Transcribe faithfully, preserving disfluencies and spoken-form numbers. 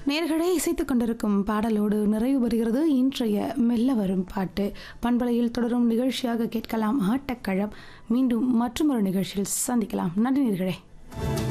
நேர்களை இசைத்துக் கொண்டிருக்கும் பாடலோடு நிறைவு பெறுகிறது இன்றைய மெல்ல வரும் பாட்டு. பண்பலையில் தொடரும் நிகழ்ச்சியாக கேட்கலாம் ஆட்டக்களம். மீண்டும் மற்றொரு நிகழ்ச்சியில் சந்திக்கலாம். நன்றி நேயர்களே.